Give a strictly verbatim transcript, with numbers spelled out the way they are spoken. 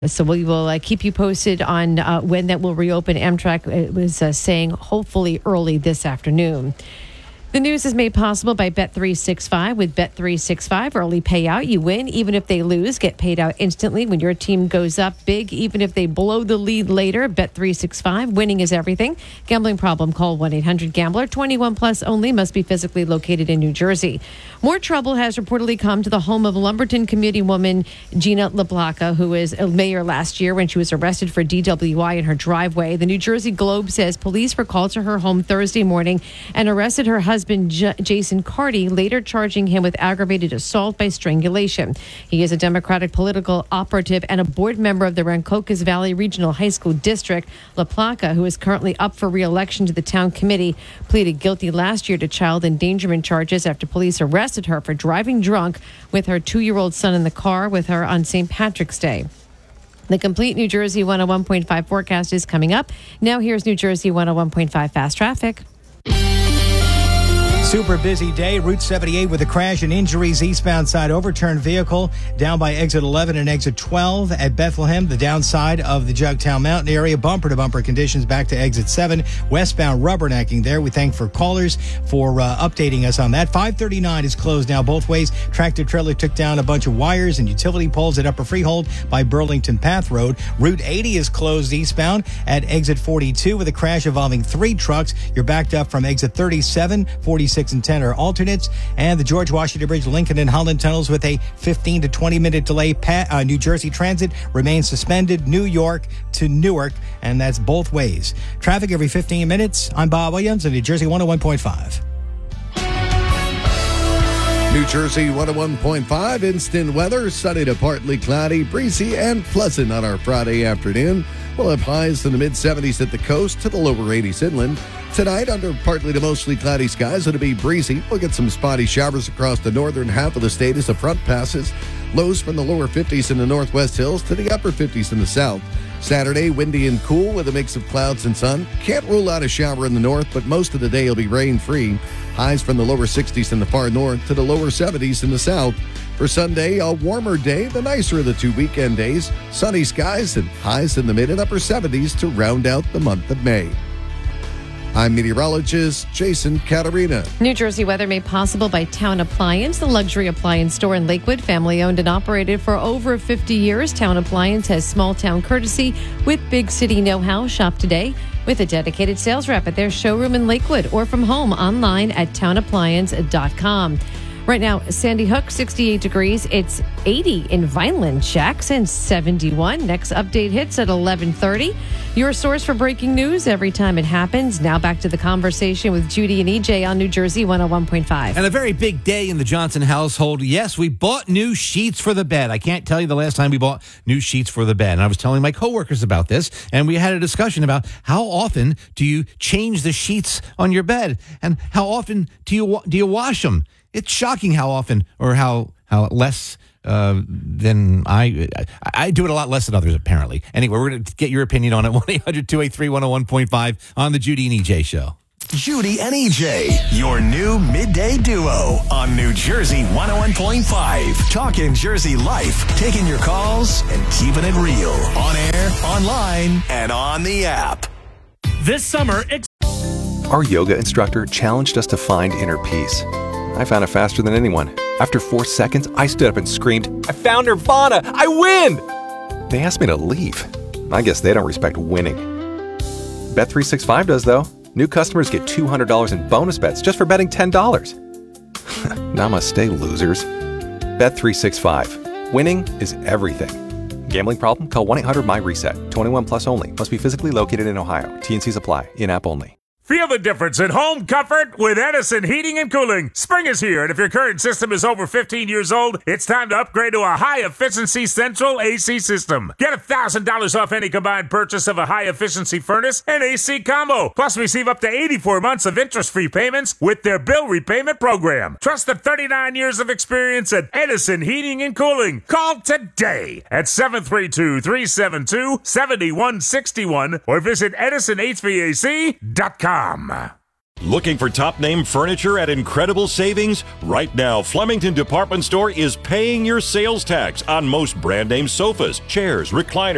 So we will uh, keep you posted on uh, when that will reopen. Amtrak uh, was uh, saying hopefully early this afternoon. The news is made possible by Bet three sixty-five. With Bet three sixty-five, early payout, you win. Even if they lose, get paid out instantly when your team goes up big. Even if they blow the lead later, Bet three sixty-five. Winning is everything. Gambling problem? Call one eight hundred gambler. twenty-one plus only. Must be physically located in New Jersey. More trouble has reportedly come to the home of Lumberton community woman Gina LaPlaca, who was a mayor last year when she was arrested for D W I in her driveway. The New Jersey Globe says police were called to her home Thursday morning and arrested her husband. Husband J- Jason Carty, later charging him with aggravated assault by strangulation. He is a Democratic political operative and a board member of the Rancocas Valley Regional High School District. LaPlaca, who is currently up for re-election to the town committee, pleaded guilty last year to child endangerment charges after police arrested her for driving drunk with her two-year-old son in the car with her on Saint Patrick's Day. The complete New Jersey one oh one point five forecast is coming up. Now here's New Jersey one oh one point five fast traffic. Super busy day. Route seventy-eight with a crash and injuries. Eastbound side overturned vehicle down by exit eleven and exit twelve at Bethlehem. The downside of the Jugtown Mountain area. Bumper to bumper conditions back to exit seven. Westbound rubbernecking there. We thank for callers for uh, updating us on that. five thirty-nine is closed now both ways. Tractor trailer took down a bunch of wires and utility poles at Upper Freehold by Burlington Path Road. Route eighty is closed eastbound at exit forty-two with a crash involving three trucks. You're backed up from exit thirty-seven, forty-six, and ten are alternates, and the George Washington Bridge, Lincoln and Holland tunnels with a fifteen to twenty minute delay. Pat, uh, New Jersey Transit remains suspended, New York to Newark, and that's both ways. Traffic every fifteen minutes. I'm Bob Williams on New Jersey one oh one point five. New Jersey one oh one point five, instant weather, sunny to partly cloudy, breezy and pleasant on our Friday afternoon. We'll have highs in the mid seventies at the coast to the lower eighties inland. Tonight, under partly to mostly cloudy skies, it'll be breezy. We'll get some spotty showers across the northern half of the state as the front passes. Lows from the lower fifties in the northwest hills to the upper fifties in the south. Saturday, windy and cool with a mix of clouds and sun. Can't rule out a shower in the north, but most of the day will be rain-free. Highs from the lower sixties in the far north to the lower seventies in the south. For Sunday, a warmer day, the nicer of the two weekend days. Sunny skies and highs in the mid and upper seventies to round out the month of May. I'm meteorologist Jason Caterina. New Jersey weather made possible by Town Appliance, the luxury appliance store in Lakewood, family owned and operated for over fifty years. Town Appliance has small town courtesy with big city know-how. Shop today with a dedicated sales rep at their showroom in Lakewood or from home online at town appliance dot com. Right now, Sandy Hook, sixty-eight degrees. It's eighty in Vineland, Jackson, seventy-one. Next update hits at eleven thirty. Your source for breaking news every time it happens. Now back to the conversation with Judy and E J on New Jersey one oh one point five. And a very big day in the Johnson household. Yes, we bought new sheets for the bed. I can't tell you the last time we bought new sheets for the bed. And I was telling my coworkers about this, and we had a discussion about how often do you change the sheets on your bed, and how often do you do you wash them? It's shocking how often or how how less uh, than I, I I do it a lot less than others, apparently. Anyway, we're going to get your opinion on it. one eight hundred two eight three one oh one point five on the Judy and E J Show. Judy and E J, your new midday duo on New Jersey one oh one point five. Talking Jersey life, taking your calls and keeping it real. On air, online, and on the app. This summer, ex- our yoga instructor challenged us to find inner peace. I found it faster than anyone. After four seconds, I stood up and screamed, "I found Nirvana! I win!" They asked me to leave. I guess they don't respect winning. Bet three sixty-five does, though. New customers get two hundred dollars in bonus bets just for betting ten dollars. Namaste, losers. Bet three sixty-five. Winning is everything. Gambling problem? Call one eight hundred my reset. twenty-one plus only. Must be physically located in Ohio. T and Cs apply. In-app only. Feel the difference in home comfort with Edison Heating and Cooling. Spring is here, and if your current system is over fifteen years old, it's time to upgrade to a high-efficiency central A C system. Get one thousand dollars off any combined purchase of a high-efficiency furnace and A C combo. Plus, receive up to eighty-four months of interest-free payments with their bill repayment program. Trust the thirty-nine years of experience at Edison Heating and Cooling. Call today at seven three two, three seven two, seven one six one or visit edison h v a c dot com. Looking for top-name furniture at incredible savings? Right now, Flemington Department Store is paying your sales tax on most brand-name sofas, chairs, recliners,